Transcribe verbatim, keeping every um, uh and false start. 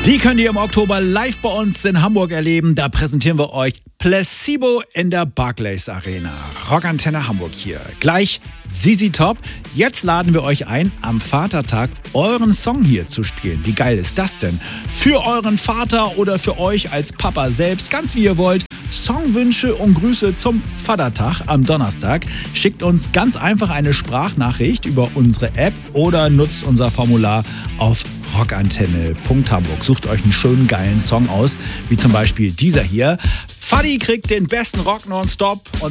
Die könnt ihr im Oktober live bei uns in Hamburg erleben. Da präsentieren wir euch Placebo in der Barclays Arena. Rockantenne Hamburg hier. Gleich Sisi Top. Jetzt laden wir euch ein, am Vatertag euren Song hier zu spielen. Wie geil ist das denn? Für euren Vater oder für euch als Papa selbst, ganz wie ihr wollt. Songwünsche und Grüße zum Vatertag am Donnerstag. Schickt uns ganz einfach eine Sprachnachricht über unsere App oder nutzt unser Formular auf rockantenne punkt hamburg. Sucht euch einen schönen, geilen Song aus, wie zum Beispiel dieser hier. Fadi kriegt den besten Rock nonstop und